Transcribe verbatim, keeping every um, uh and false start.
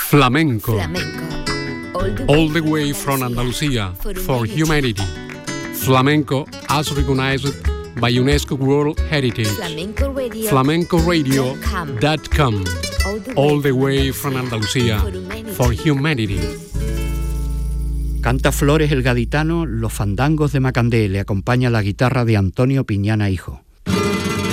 Flamenco. Flamenco. All the way from Andalusia for humanity. Flamenco as recognized by UNESCO World Heritage. Flamenco Radio. flamenco radio dot com. All the way from Andalusia for humanity. Canta Flores el Gaditano, Los Fandangos de Macandé. Le acompaña la guitarra de Antonio Piñana Hijo.